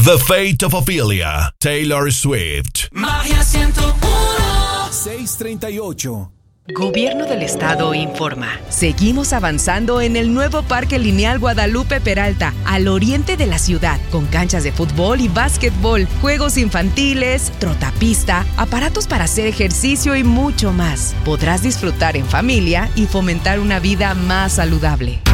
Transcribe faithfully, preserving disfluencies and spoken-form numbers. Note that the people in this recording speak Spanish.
The Fate of Ophelia, Taylor Swift. Magia ciento uno. seis treinta y ocho. Gobierno del Estado informa. Seguimos avanzando en el nuevo Parque Lineal Guadalupe Peralta, al oriente de la ciudad, con canchas de fútbol y básquetbol, juegos infantiles, trotapista, aparatos para hacer ejercicio y mucho más. Podrás disfrutar en familia y fomentar una vida más saludable.